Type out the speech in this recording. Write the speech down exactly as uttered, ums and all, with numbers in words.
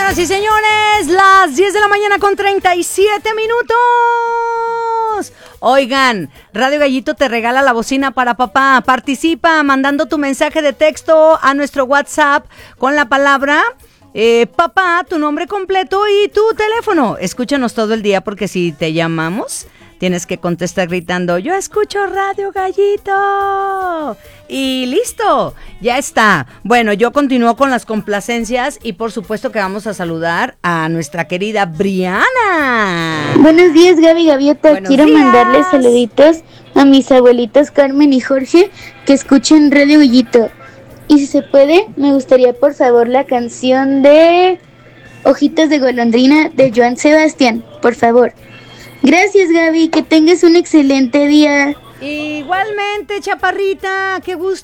Señoras y señores, las diez de la mañana con treinta y siete minutos. Oigan, Radio Gallito te regala la bocina para papá. Participa mandando tu mensaje de texto a nuestro WhatsApp con la palabra eh, papá, tu nombre completo y tu teléfono. Escúchanos todo el día porque si te llamamos, tienes que contestar gritando, yo escucho Radio Gallito. Y listo, ya está. Bueno, yo continúo con las complacencias y por supuesto que vamos a saludar a nuestra querida Briana. Buenos días, Gaby Gaviota. Buenos Quiero días. mandarles saluditos a mis abuelitos Carmen y Jorge que escuchan Radio Gallito. Y si se puede, me gustaría por favor la canción de Ojitos de Golondrina de Joan Sebastián, por favor. Gracias, Gaby, que tengas un excelente día. Igualmente, chaparrita, qué gusto